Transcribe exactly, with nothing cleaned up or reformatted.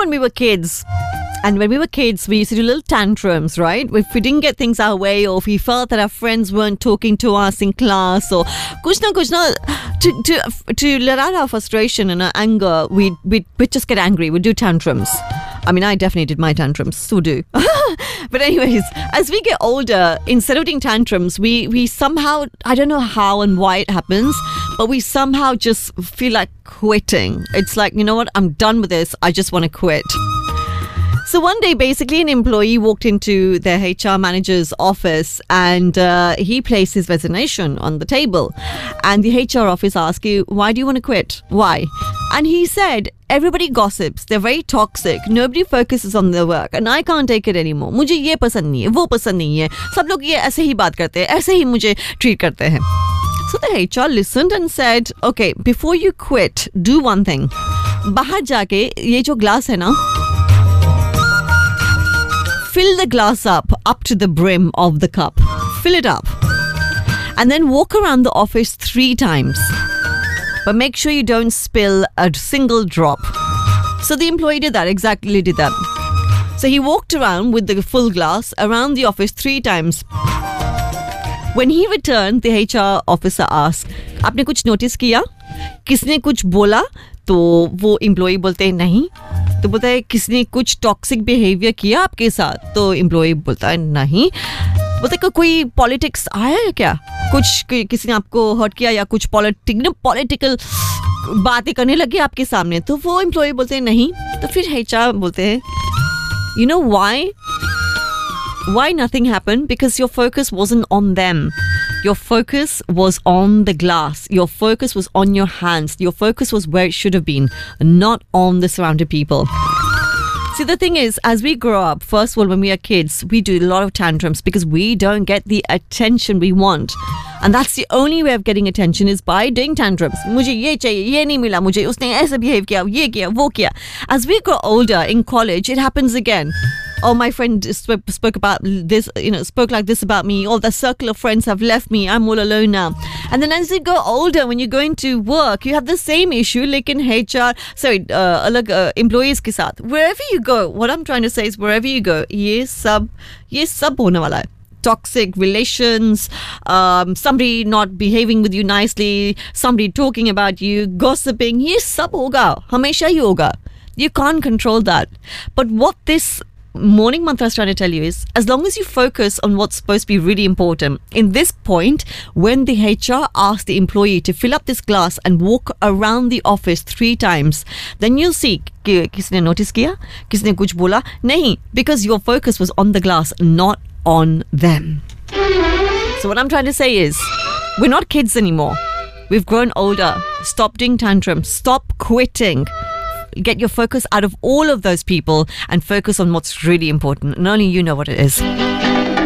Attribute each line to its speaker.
Speaker 1: when we were kids, and when we were kids, we used to do little tantrums, right? If we didn't get things our way, or if we felt that our friends weren't talking to us in class, or kuch na kuch na, to, to, to let out our frustration and our anger, we'd, we'd, we'd just get angry. We'd do tantrums. I mean, I definitely did my tantrums, still do. But anyways, as we get older, instead of doing tantrums, we, we somehow, I don't know how and why it happens, but we somehow just feel like quitting. It's like, you know what, I'm done with this. I just want to quit. So one day, basically, an employee walked into their H R manager's office and uh, he placed his resignation on the table. And the H R office asked you, why do you want to quit? Why? And he said, everybody gossips. They're very toxic. Nobody focuses on their work. And I can't take it anymore. मुझे ये पसंद नहीं है, वो पसंद नहीं है. सब लोग ये ऐसे ही बात करते हैं, ऐसे ही मुझे treat करते हैं. So the H R listened and said, okay, before you quit, do one thing. बाहर जाके ये जो glass है ना, fill the glass up, up to the brim of the cup. Fill it up. And then walk around the office three times. But make sure you don't spill a single drop. So the employee did that, exactly did that. So he walked around with the full glass around the office three times. When he returned, the H R officer asked, आपने कुछ notice किया? किसने कुछ बोला? तो वो employee बोलते हैं नहीं. तो बोलता है किसने कुछ टॉक्सिक बिहेवियर किया आपके साथ? तो एम्प्लॉय बोलता है नहीं. बोलता है कोई पॉलिटिक्स आया है क्या? कुछ किसी ने आपको हर्ट किया या कुछ पॉलिटिक पॉलिटिकल बातें करने लगे आपके सामने? तो वो एम्प्लॉय बोलते हैं नहीं. तो फिर एचआर बोलते हैं you know why why nothing happened? Because your focus wasn't on them. Your focus was on the glass. Your focus was on your hands. Your focus was where it should have been, not on the surrounded people. See, the thing is, as we grow up, first of all, when we are kids, we do a lot of tantrums because we don't get the attention we want. And that's the only way of getting attention is by doing tantrums. मुझे ये चाहिए, ये नहीं मिला मुझे, उसने ऐसे behave किया, ये किया, वो किया. As we grow older in college, it happens again. Oh, my friend spoke, spoke about this, you know, spoke like this about me. Oh, the circle of friends have left me. I'm all alone now. And then as you go older, when you're going to work, you have the same issue, like in H R, sorry, uh, alag, uh, employees ke saath. Wherever you go, what I'm trying to say is wherever you go, ye sab, ye sab hone wala hai. Toxic relations, um, somebody not behaving with you nicely, somebody talking about you, gossiping, ye sab hoga, hamesha hi hoga. You can't control that. But what this morning mantra is trying to tell you is, as long as you focus on what's supposed to be really important, in this point, when the H R asks the employee to fill up this glass and walk around the office three times, then you'll see, kisne notice kiya? Kisne kuch bola? Nahi, because your focus was on the glass, not on them. So what I'm trying to say is, we're not kids anymore. We've grown older. Stop doing tantrums. Stop quitting. Get your focus out of all of those people and focus on what's really important. And only you know what it is.